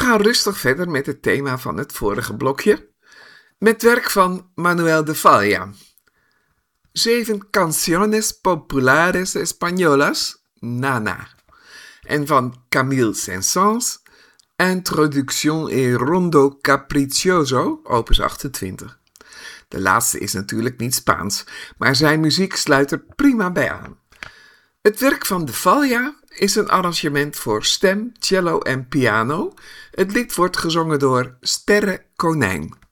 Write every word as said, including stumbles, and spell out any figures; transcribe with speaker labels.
Speaker 1: gaan rustig verder met het thema van het vorige blokje, met werk van Manuel de Falla. Zeven Canciones Populares Españolas, Nana. En van Camille Saint-Saëns, Introducción e Rondo Capriccioso, opus achtentwintig. De laatste is natuurlijk niet Spaans, maar zijn muziek sluit er prima bij aan. Het werk van de Falla is een arrangement voor stem, cello en piano. Het lied wordt gezongen door Sterre Konijn.